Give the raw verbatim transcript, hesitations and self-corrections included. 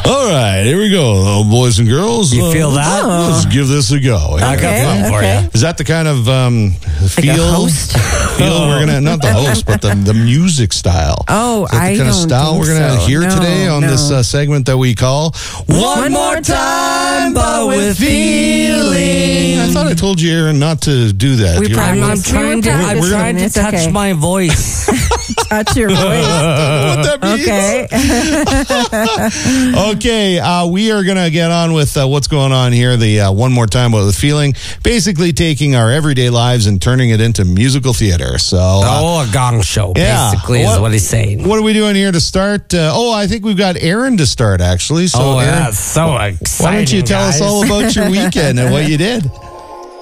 All right, here we go, boys and girls. You feel that? Uh, let's give this a go. I got Okay, something for okay. you. Is that the kind of um, Like a feel? host? Feel we're gonna not the host, but the the music style. Oh, Is that the I kind of don't style think we're gonna so. hear No, today on no. this uh, segment that we call One more time, but with feeling. I thought I told you, Aaron, not to do that. We You're- probably- I'm, I'm We trying were to, I'm practicing. trying to It's touch okay. my voice. Touch your voice. what that means. Okay. Okay, uh, we are going to get on with uh, what's going on here. The uh, One More Time About the Feeling, basically taking our everyday lives and turning it into musical theater. So, uh, Oh, a gong show, Yeah. basically, What- is what he's saying. what are we doing here to start? Uh, oh, I think we've got Aaron to start, actually. So, oh, Aaron, that's so exciting. why don't you tell us guys. all about your weekend and what you did?